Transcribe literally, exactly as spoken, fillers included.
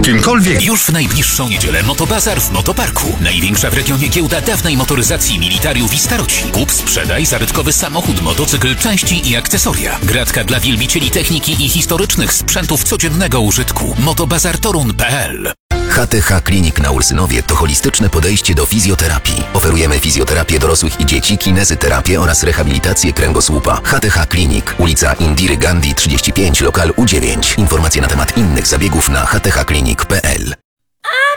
kimkolwiek. Już w najbliższą niedzielę Motobazar w Motoparku. Największa w regionie giełda dawnej motoryzacji Militariów i Staroci. Kup, sprzedaj zabytkowy samochód, motocykl, części i akcesoria. Gratka dla wielbicieli techniki i historycznych sprzętów codziennego użytku. motobazar torun kropka p l. H T H Klinik na Ursynowie to holistyczne podejście do fizjoterapii. Oferujemy fizjoterapię dorosłych i dzieci, kinezyterapię oraz rehabilitację kręgosłupa. H T H Klinik, ulica Indiry Gandhi trzydzieści pięć, lokal U dziewięć. Informacje na temat innych zabiegów na h t h klinik kropka p l.